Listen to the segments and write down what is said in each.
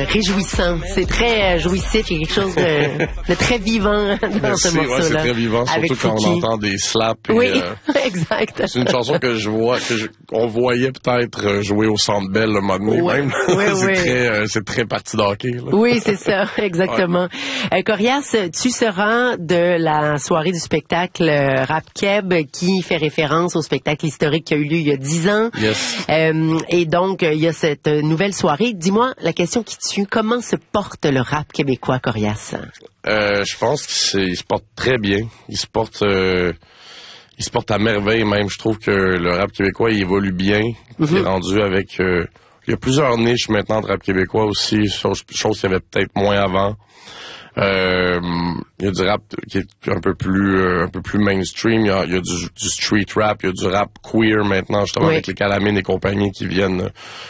réjouissant. C'est très jouissif. Il y a quelque chose de très vivant dans ce morceau-là. Ouais, c'est très vivant, surtout quand on entend des slaps. Oui, exact. C'est une chanson que on voyait peut-être jouer au Centre Bell le moment donné même. C'est très parti d'hockey. Oui, c'est ça, exactement. Corias, tu seras de la soirée du spectacle Rap Keb qui fait référence au spectacle historique qui a eu lieu il y a 10 ans. Yes. Et donc, il y a cette nouvelle soirée. Dis-moi, la question qui tue, comment se porte le rap québécois, Corias? Je pense qu'il se porte très bien. Il se porte à merveille même. Je trouve que le rap québécois, il évolue bien. Il est rendu avec... il y a plusieurs niches maintenant de rap québécois aussi, chose qu'il y avait peut-être moins avant. Il y a du rap qui est un peu plus mainstream. Il y a du street rap, il y a du rap queer maintenant, justement, avec les Calamines et compagnie qui viennent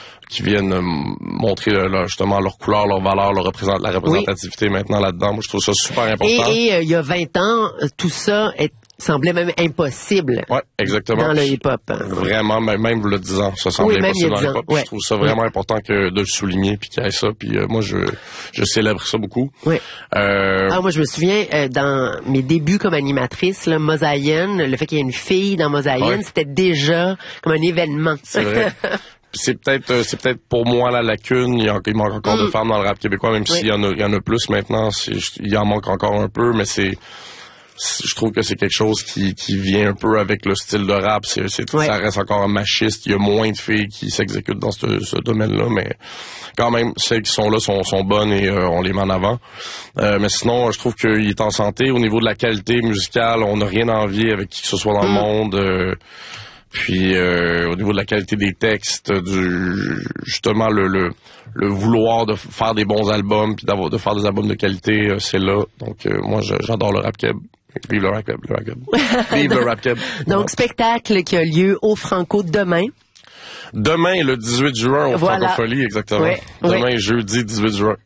montrer justement leur couleur, leur valeur, la représentativité maintenant là-dedans. Moi, je trouve ça super important. Et il y a 20 ans, tout ça semblait même impossible. Ouais, exactement. Dans le hip-hop. Vraiment, même le 10 ans, ça semblait impossible dans le hip-hop. Ouais. Je trouve ça vraiment important de le souligner puis qu'il y ait ça. Puis moi, je célèbre ça beaucoup. Oui. Moi, je me souviens, dans mes débuts comme animatrice, là, Mosaïen, le fait qu'il y ait une fille dans Mosaïen, c'était déjà comme un événement. C'est vrai. C'est peut-être pour moi la lacune. Il manque encore de femmes dans le rap québécois, même s'il y en a plus maintenant. Il en manque encore un peu, mais je trouve que c'est quelque chose qui vient un peu avec le style de rap. Ça reste encore machiste. Il y a moins de filles qui s'exécutent dans ce domaine-là, mais quand même, celles qui sont là sont bonnes et on les met en avant. Mais sinon, je trouve qu'il est en santé. Au niveau de la qualité musicale, on n'a rien à envier avec qui que ce soit dans le monde. Puis au niveau de la qualité des textes, justement le vouloir de faire des bons albums puis de faire des albums de qualité, c'est là. Donc moi j'adore le rap keb. Vive le rap keb, Vive le rap keb. Donc spectacle qui a lieu au Franco demain. Demain, le 18 juin, au Francophonie, exactement. Ouais, demain, jeudi 18 juin.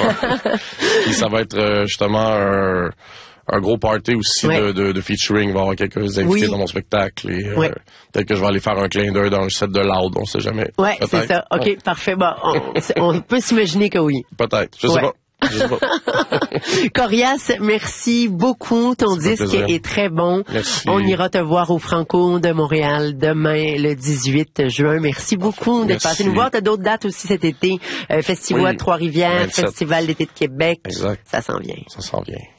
Et ça va être justement un gros party aussi de featuring. Il va y avoir quelques invités dans mon spectacle. Et peut-être que je vais aller faire un clin d'œil dans le set de Loud, on sait jamais. Ouais, c'est ça. OK, parfait. Bon, on peut s'imaginer que oui. Peut-être, je sais pas. Corias, merci beaucoup. Ton disque est très bon. Merci. On ira te voir au Franco de Montréal demain, le 18 juin. Merci beaucoup d'être passé nous voir. Tu as d'autres dates aussi cet été. Festival de Trois-Rivières, 27. Festival d'été de Québec. Exact. Ça s'en vient. Ça s'en vient.